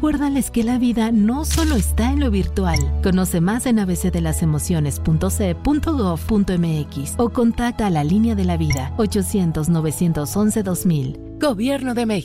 Recuérdales que la vida no solo está en lo virtual. Conoce más en abcdelasemociones.ce.gov.mx o contacta a la Línea de la Vida 800-911-2000. Gobierno de México.